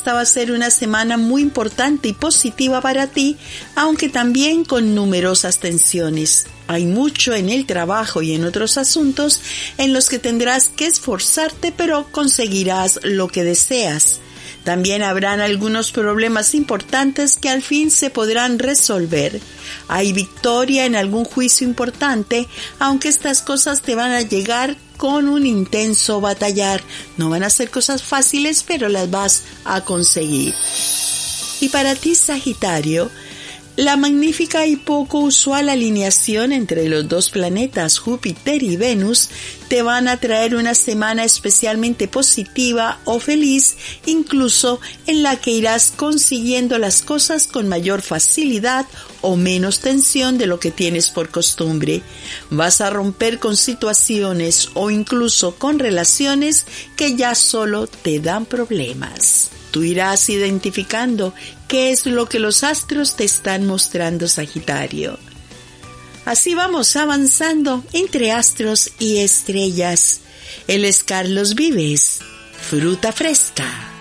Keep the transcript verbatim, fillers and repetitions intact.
esta va a ser una semana muy importante y positiva para ti, aunque también con numerosas tensiones. Hay mucho en el trabajo y en otros asuntos en los que tendrás que esforzarte, pero conseguirás lo que deseas. También habrán algunos problemas importantes que al fin se podrán resolver. Hay victoria en algún juicio importante, aunque estas cosas te van a llegar con un intenso batallar. No van a ser cosas fáciles, pero las vas a conseguir. Y para ti, Sagitario, la magnífica y poco usual alineación entre los dos planetas Júpiter y Venus te van a traer una semana especialmente positiva o feliz, incluso en la que irás consiguiendo las cosas con mayor facilidad o menos tensión de lo que tienes por costumbre. Vas a romper con situaciones o incluso con relaciones que ya solo te dan problemas. Tú irás identificando qué es lo que los astros te están mostrando, Sagitario. Así vamos avanzando entre astros y estrellas. Él es Carlos Vives, Fruta Fresca.